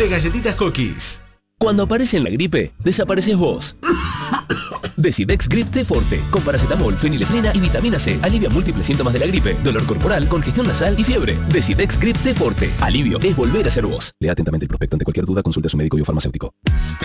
de galletitas Cookies. Cuando aparece en la gripe, desapareces vos. Decidex Grip T Forte, con paracetamol, fenilefrina y vitamina C. Alivia múltiples síntomas de la gripe, dolor corporal, congestión nasal y fiebre. Decidex Grip T Forte. Alivio es volver a ser vos. Lea atentamente el prospecto. Ante cualquier duda, consulte a su médico y o farmacéutico.